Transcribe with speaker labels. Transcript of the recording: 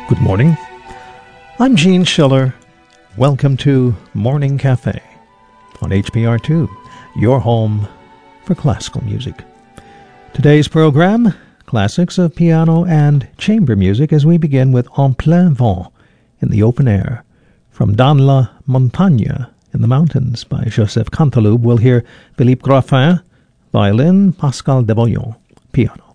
Speaker 1: Good morning. I'm Gene Schiller. Welcome to Morning Cafe on HPR2, your home for classical music. Today's program, classics of piano and chamber music, as we begin with En plein vent, in the open air, from Dans la montagne, in the mountains, by Joseph Canteloube. We'll hear Philippe Graffin, violin, Pascal Debollon, piano.